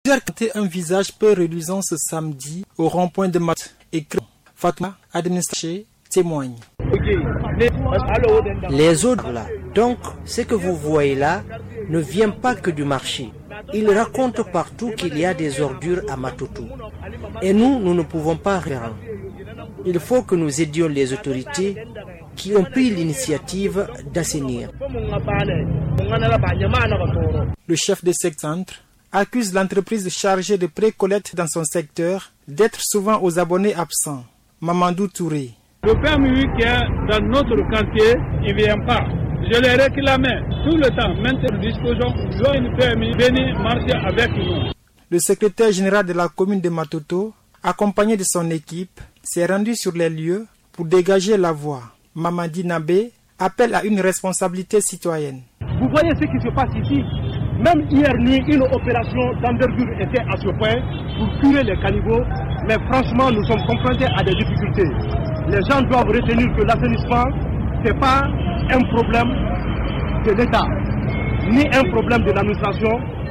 Un visage peu reluisant ce samedi au rond-point de Mat et Fatma, administrateur, témoigne. Les autres là, donc ce que vous voyez là, ne vient pas que du marché. Ils racontent partout qu'il y a des ordures à Matoto. Et nous ne pouvons pas rien. Il faut que nous aidions les autorités qui ont pris l'initiative d'assainir. Le chef de ce centre accuse l'entreprise chargée de pré-collecte dans son secteur d'être souvent aux abonnés absents. Mamadou Touré. Le permis qui est dans notre quartier, il ne vient pas. Je l'ai réclamé tout le temps. Maintenant, nous disposons d'un permis, venir marcher avec nous. Le secrétaire général de la commune de Matoto, accompagné de son équipe, s'est rendu sur les lieux pour dégager la voie. Mamadi Nabé appelle à une responsabilité citoyenne. Vous voyez ce qui se passe ici. Même hier nuit, une opération d'envergure était à ce point pour curer les caniveaux. Mais franchement, nous sommes confrontés à des difficultés. Les gens doivent retenir que l'assainissement, ce n'est pas un problème de l'État, ni un problème de l'administration,